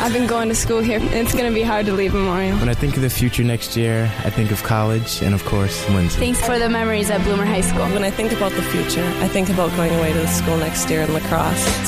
I've been going to school here, and it's going to be hard to leave Memorial. When I think of the future next year, I think of college and, of course, Lindsay. Thanks for the memories at Bloomer High School. When I think about the future, I think about going away to the school next year in La Crosse.